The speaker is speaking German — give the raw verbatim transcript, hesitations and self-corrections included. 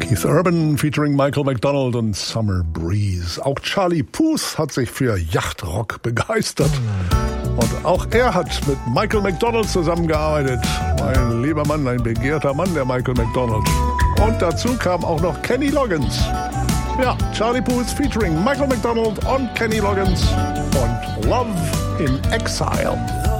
Keith Urban featuring Michael McDonald und Summer Breeze. Auch Charlie Puth hat sich für Yachtrock begeistert. Und auch er hat mit Michael McDonald zusammengearbeitet. Mein lieber Mann, ein begehrter Mann, der Michael McDonald. Und dazu kam auch noch Kenny Loggins. Ja, Charlie Puth featuring Michael McDonald und Kenny Loggins und Love in Exile.